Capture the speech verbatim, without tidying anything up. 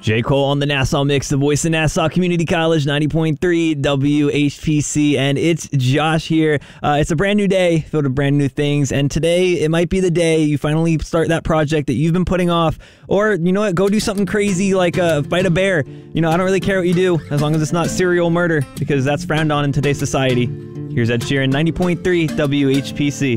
J. Cole on the Nassau Mix, the voice of Nassau Community College, ninety point three W H P C, and it's Josh here. Uh, it's a brand new day filled with brand new things, and today it might be the day you finally start that project that you've been putting off, or, you know what, go do something crazy like uh, fight a bear. You know, I don't really care what you do, as long as it's not serial murder, because that's frowned on in today's society. Here's Ed Sheeran, ninety point three W H P C.